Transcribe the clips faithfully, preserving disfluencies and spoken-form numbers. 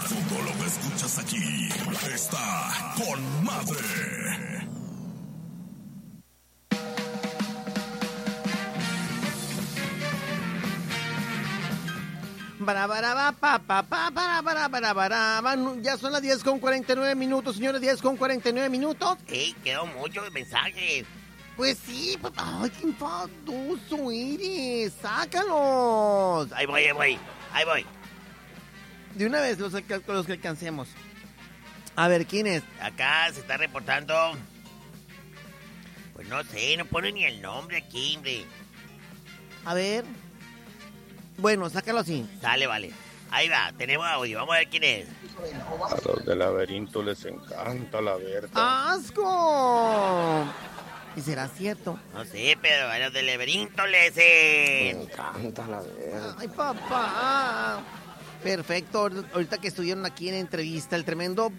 Todo lo que escuchas aquí está con madre. Para, para, pa, pa, pa, para, para, para, para. Van- Ya son las diez con cuarenta y nueve minutos, señores, diez con cuarenta y nueve minutos. ¡Ey, quedó muchos mensajes! Pues sí, papá. Ay, qué enfadoso eres. Sácalos. Ahí voy, ahí voy, ahí voy. De una vez los, alca- los que alcancemos. A ver, ¿quién es? Acá se está reportando... Pues no sé, no pone ni el nombre aquí, hombre. A ver. Bueno, sácalo así. Sale, vale. Ahí va, tenemos audio, vamos a ver quién es. A los del laberinto les encanta la Berta. ¡Asco! ¿Y será cierto? No sé, pero a los del laberinto les... Me eh, encanta la Berta. ¡Ay, papá! Perfecto. Ahorita que estuvieron aquí en entrevista, el tremendo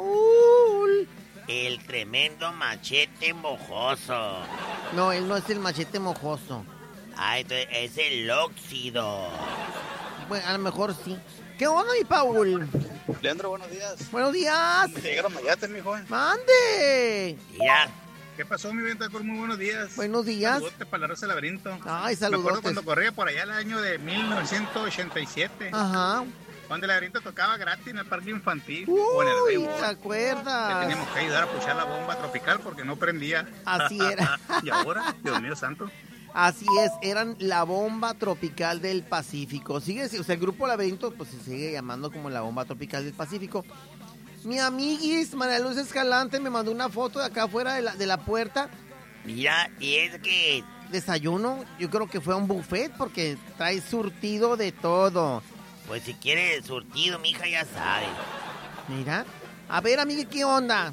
Paul. El tremendo machete mojoso. No, él no es el machete mojoso. Ah, entonces es el óxido. Bueno, a lo mejor sí. ¿Qué onda, mi Paul? Leandro, buenos días. Buenos días. Me llegaron mayates, mi joven. ¡Mande! Mira, ¿Qué pasó, mi Ventacor? Muy buenos días. Buenos días. Saludote para la Rosa del Laberinto. Ay, Me acuerdo saludos. cuando corría por allá el año de mil novecientos ochenta y siete. Ajá. Cuando el Laberinto tocaba gratis en el parque infantil o en el Uy, béisbol. ¿te Que acuerdas? teníamos que ayudar a puchar la bomba tropical porque no prendía. Así era. Y ahora, Dios mío santo. Así es, eran la bomba tropical del Pacífico. Sigue, o sea, el grupo Laberinto pues se sigue llamando como la bomba tropical del Pacífico. Mi amiguis, María Luz Escalante, me mandó una foto de acá afuera de la, de la puerta. mira, y es que... Desayuno, yo creo que fue a un buffet porque trae surtido de todo. Pues si quiere surtido, mija, ya sabe. Mira. A ver, amiga, ¿qué onda?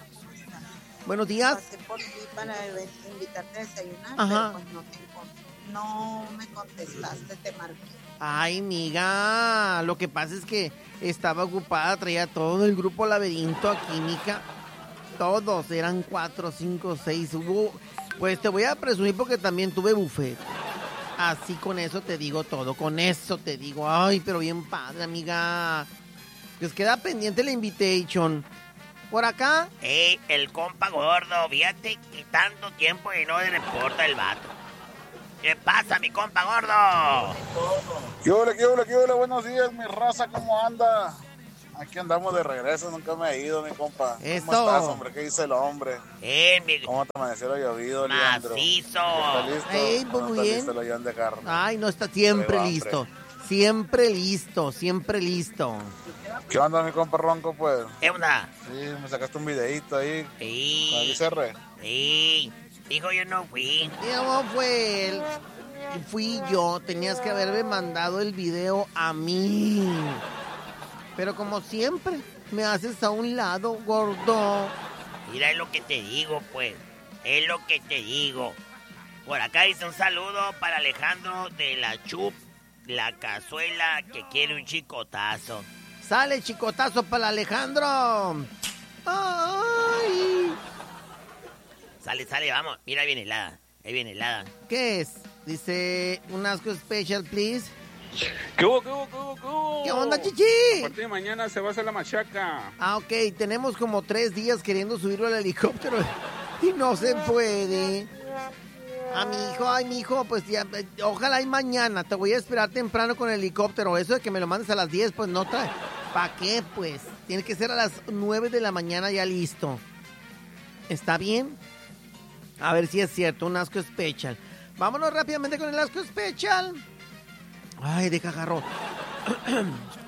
Buenos días. Pasé por ti para ver- invitarte a desayunar, Ajá. pero pues no, te encon- no me contestaste, te marqué. Ay, amiga, lo que pasa es que estaba ocupada, traía todo el grupo Laberinto aquí, mija. Todos, eran cuatro, cinco, seis. Hubo, pues te voy a presumir porque también tuve buffet. Así con eso te digo todo, con eso te digo. Ay, pero bien padre, amiga. Pues queda pendiente la invitation. Por acá, Eh, el compa gordo, fíjate que tanto tiempo y no le reporta el vato. ¿Qué pasa, mi compa gordo? ¿Qué hola, qué hola, qué hola? Buenos días, mi raza, ¿cómo anda? Aquí andamos de regreso, nunca me he ido, mi compa. Eso. ¿Cómo estás, hombre? ¿Qué dice el hombre? Eh, mi ¿Cómo te amaneció lo llovido, Leandro? macizo. ¿Estás listo? Ey, pues, ¿No muy estás bien. listo, León de carne? ay, no está siempre Traigo listo. hambre. Siempre listo, siempre listo. ¿Qué onda, mi compa Ronco, pues? ¿Qué onda? Sí, me sacaste un videíto ahí con el Sí, I C R. sí. Dijo, yo no fui. No fue él. Fui yo. Tenías que haberme mandado el video a mí. Pero como siempre, me haces a un lado, gordo. Mira, es lo que te digo, pues. Es lo que te digo. Por acá dice un saludo para Alejandro de la Chup, la cazuela que quiere un chicotazo. Sale chicotazo para Alejandro. Ay. Sale, sale, vamos. Mira, ahí viene helada. Ahí viene helada. ¿Qué es? Dice un asco special, please. ¿Qué hubo, qué hubo, qué hubo, qué hubo? ¿Qué onda, A chichi? partir de mañana se va a hacer la machaca. Ah, ok. Tenemos como tres días queriendo subirlo al helicóptero y no se puede. A mi hijo, ay, mi hijo, pues ya, eh, ojalá y mañana. Te voy a esperar temprano con el helicóptero. Eso de que me lo mandes a las diez, pues no trae. ¿Para qué, pues? Tiene que ser a las nueve de la mañana ya listo. ¿Está bien? A ver si es cierto, un asco special. Vámonos rápidamente con el asco special. Ay, deja agarro.